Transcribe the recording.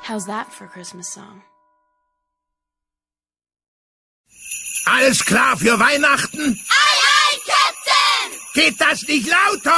How's that for a Christmas song? Alles klar für Weihnachten? Aye, aye, Captain! Geht das nicht lauter?